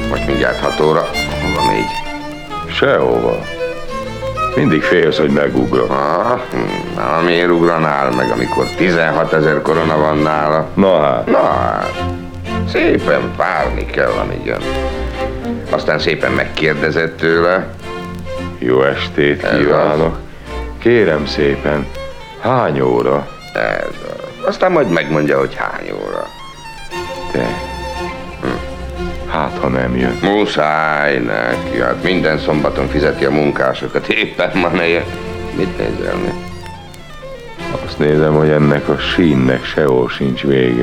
Most mindjárt 6 óra, hova megy? Sehova. Mindig félsz, hogy megugrok. Miért ugranál meg, amikor 16 000 korona van nála? Na hát. Szépen várni kell, amíg jön. Aztán szépen megkérdezett tőle. Jó estét kívánok. Kérem szépen, hány óra? Ez az. Aztán majd megmondja, hogy hány óra. Te. Hát, ha nem jön. Muszáj neki, hát minden szombaton fizeti a munkásokat, éppen ma ne jön. Mit nézel mi? Azt nézem, hogy ennek a sínnek sehol sincs vége.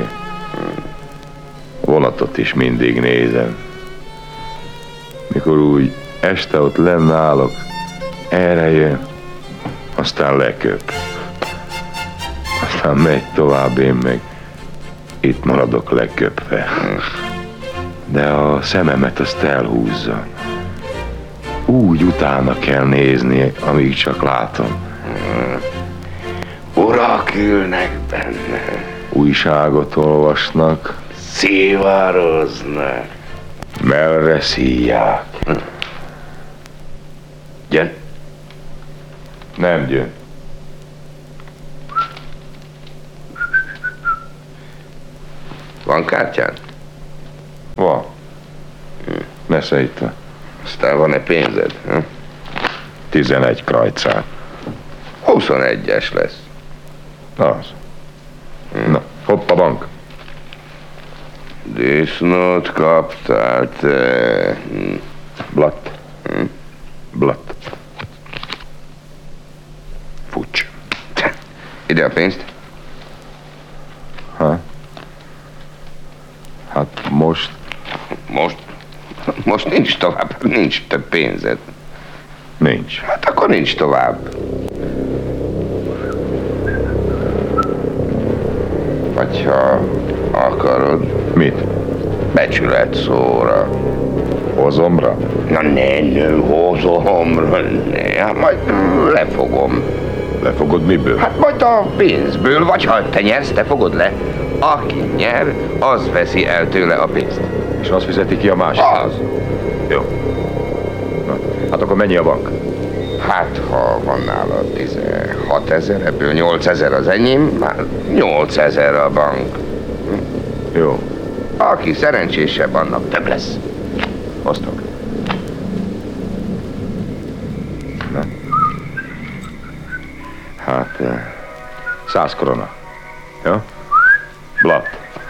A vonatot is mindig nézem. Mikor úgy este ott lenn állok, erre jön, aztán leköp. Aztán megy tovább, én meg itt maradok leköpve. De a szememet azt elhúzza. Úgy utána kell nézni, amíg csak látom. Urak ülnek benne. Újságot olvasnak. Szivároznak. Mellre szíják. Gyön. Nem jön. Van kártyán? Van. Nesze itt van. Aztán van-e pénzed? 11 krajcát. 21-es lesz. Az. Na, hopp a bank. Disznót kaptál te. Blatt. Blatt. Fucs. Ide a pénzt. Hát most. Most nincs tovább, nincs több pénzed. Nincs. Hát akkor nincs tovább. Vagy ha akarod. Mit? Becsület szóra. Hozomra? Na ne hozomra, ne. Hát majd lefogom. Lefogod miből? Hát majd a pénzből, vagy ha te nyersz, te fogod le. Aki nyer, az veszi el tőle a pénzt. És azt fizeti ki a másik? Az. Jó. Na, hát akkor mennyi a bank? Hát, ha van nála 16 000, ebből 8 000 az enyém, már 8 000 a bank. Jó. Aki szerencsésebb, annak több lesz. Hoztok. Na. Hát, 100 korona. Jó? Blatt.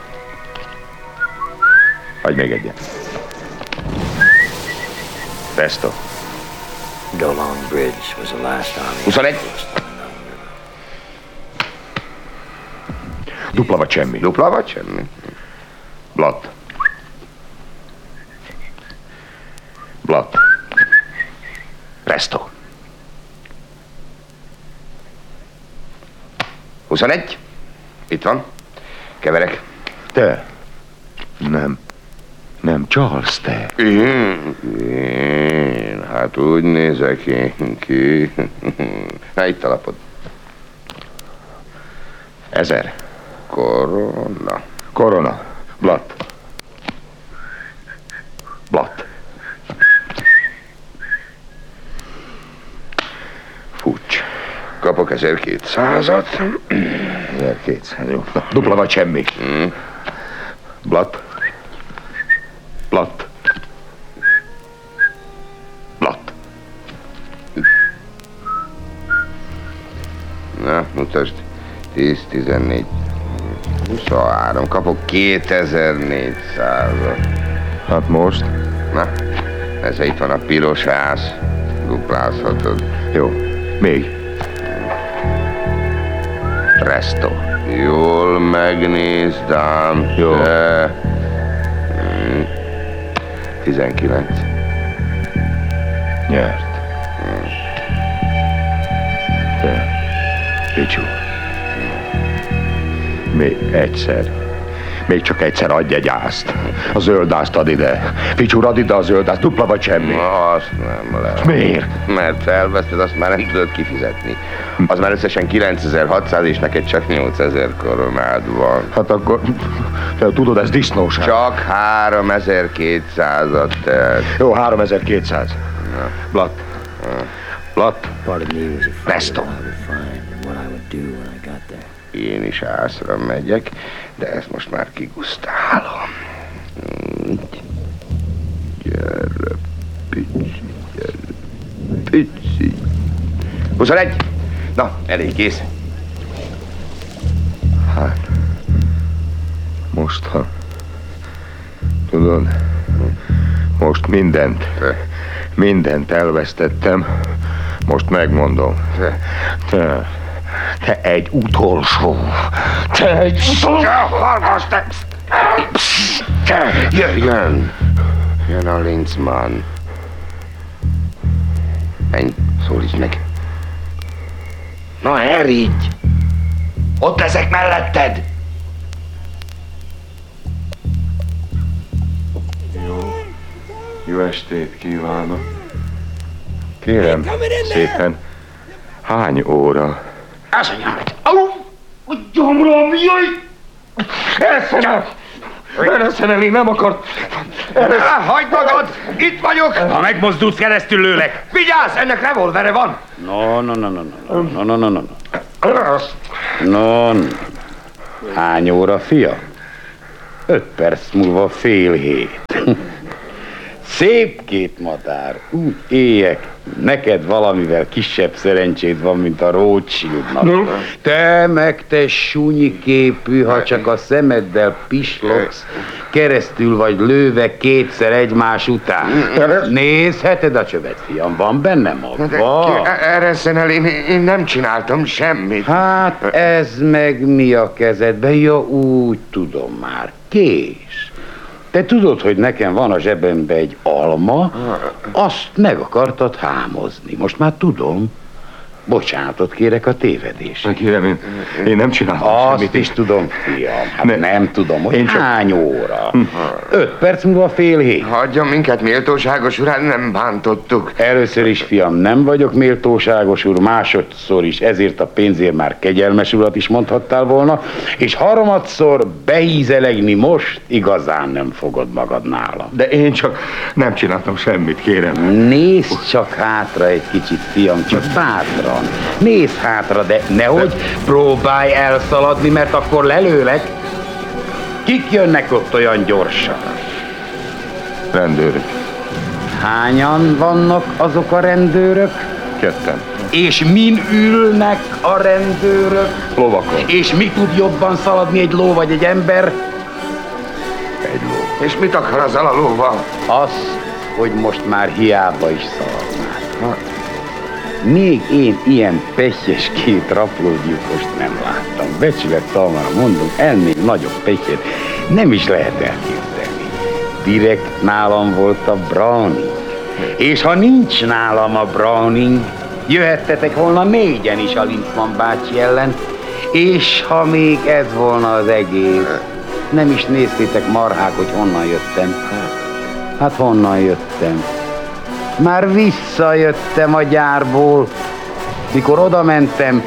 Hagyj még egyet. Presto. Dolong Bridge was the last army. 21. Dupla vagy semmi. Dupla vagy semmi? Blatt. Blatt. Presto. 21. Itt van. Keverek. Te? Nem, Charles, te. Én, hát úgy nézek én ki. Na, itt a lapod. 1000. Korona. Korona. Blatt. Blatt. Fucs. Kapok 1200-at. 1200, jó. Na, dupla vagy semmi. Blatt. Blatt. Blatt. Na, mutasd. 10, 14, 23. Kapok 2400-at. Hát most? Na, ez itt van a piros ház. Duplázhatod. Jó. Még. Presto. Jól megnézd ám. Jó. Te. 19. Nyert. Te. Picsú. Még egyszer. Még csak egyszer adj egy ászt. A zöld ászt add ide. Ficsúr, add ide a zöld ászt, dupla vagy semmi. Azt nem lehet. Miért? Mert elveszted, azt már nem tudod kifizetni. Az már összesen 9600 és neked csak 8000 koronád van. Hát akkor, te tudod, ez disznóság. Csak 3200-at telt. Jó, 3200. Blatt. Blatt. Part of me was afraid of Presto. what I would find and what I would do when I got there. Én is ászra megyek, de ezt most már kigusztálom. Gyere, pici, gyere, pici. 21! Na, elég, kész. Hát, most, ha tudod, most mindent elvesztettem, most megmondom. Te egy utolsó. Te egy utolsó. Hallgass, te! Jöjjön! Jön a Linzmann. Menj, szólíts meg. Na, erígy! Ott leszek melletted! Jó estét kívánok. Kérem szépen, hány óra? Az anyámat! Au! A gyomrom, jaj! Eleszeneli, nem akart. Hagyd magad! Itt vagyok! Ha megmozdulsz, keresztül lőlek. Vigyázz, ennek revolvere van! No. Hány óra, fiam? 5 perc múlva 6:30. Szép két madár, úgy éjek, neked valamivel kisebb szerencséd van, mint a Rothschildnak. Te meg te súnyi képű, ha csak a szemeddel pislogsz, keresztül vagy lőve kétszer egymás után. Nézheted a csövet, fiam, van benne magva? Erre én nem csináltam semmit. Hát ez meg mi a kezedben? Ja, úgy tudom már, kész. Te tudod, hogy nekem van a zsebemben egy alma, azt meg akartad hámozni. Most már tudom. Bocsánatot kérek a tévedésre. Kérem, én nem csináltam Azt semmit. is tudom, fiam. Hát nem tudom, hogy Én csak- hány óra. 5 perc múlva 6:30. Hagyjon minket, méltóságos urán, nem bántottuk. Először is, fiam, nem vagyok méltóságos úr, másodszor is, ezért a pénzért már kegyelmes urat is mondhattál volna, és harmadszor beízelegni most igazán nem fogod magad nálam. De én csak nem csináltam semmit, kérem. Nézd csak hátra egy kicsit, fiam, csak bátran. Nézd hátra, de nehogy próbálj elszaladni, mert akkor lelőlek. Kik jönnek ott olyan gyorsan? Rendőrök. Hányan vannak azok a rendőrök? 2. És min ülnek a rendőrök? Lovakon. És mi tud jobban szaladni egy ló vagy egy ember? Egy ló. És mit akar azzal a lóval? Az, hogy most már hiába is szaladnál. Még én ilyen pehjes két raplógyilkost nem láttam. Becsület szalmára mondom, ennél nagyobb pehjet nem is lehet elképzelni. Direkt nálam volt a Browning. És ha nincs nálam a Browning, jöhettetek volna 4-en is a Linzmann bácsi ellen, és ha még ez volna az egész, nem is néztétek marhák, hogy honnan jöttem. Hát honnan jöttem? Már visszajöttem a gyárból. Mikor oda mentem,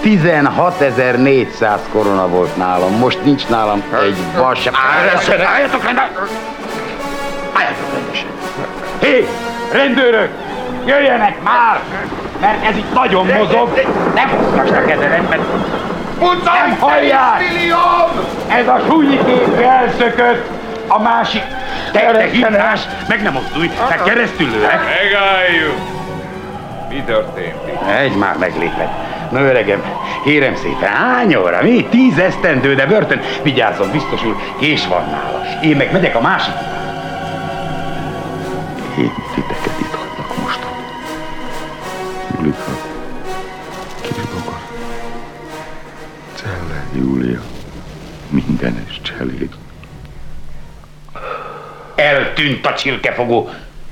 16.400 korona volt nálam. Most nincs nálam egy vas. Álljatok rendesen! Álljatok rendesen! Hé, rendőrök! Jöjjenek már! Mert ez itt nagyon mozog. Nem mozgasd a kezedet, mert nem hallják! Ez a súnyi képű elszökött. A másik... Te hívás, meg nem mozdulj, te keresztül lőlek. Megálljuk! Mi történt itt? Egy már meglépett. Na öregem, kérem szépen, hány óra? Mi? 10 esztendő, de börtön. Vigyázzon, biztos úr, kés van nála. Én meg megyek a másik. Én titeket itt hagynak most. Julika. Kisbaba. Celle, Júlia. Mindenes cseléd. Eltűnt a csirkefogó.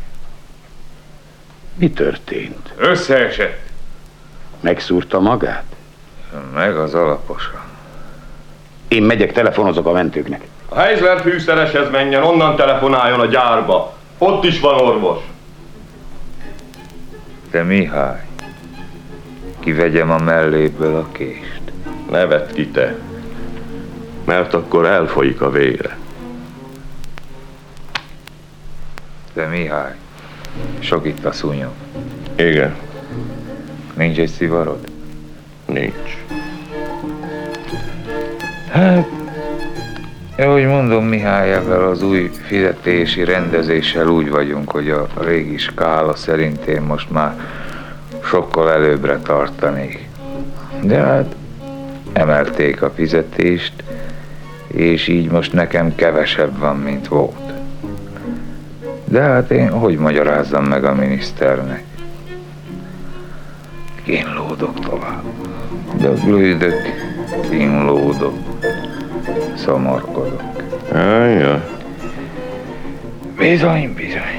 Mi történt? Összeesett. Megszúrta magát? Meg az alaposan. Én megyek, telefonozok a mentőknek. A Heisler fűszereshez menjen, onnan telefonáljon a gyárba. Ott is van orvos. De Mihály, kivegyem a melléből a kést. Ne vedd ki te, mert akkor elfolyik a vére. De Mihály, sok itt a szúnyog. Igen, Nincs egy szivarod? nincs. Hát, ahogy mondom, Mihály, ezzel az új fizetési rendezéssel úgy vagyunk, hogy a régi skála szerint én most már sokkal előbbre tartanék. De hát emelték a fizetést, és így most nekem kevesebb van, mint volt. De hát én hogy magyarázzam meg a miniszternek? Kínlódok tovább. Döglődök, kínlódok, szomorkodok. Jaj. Bizony, bizony.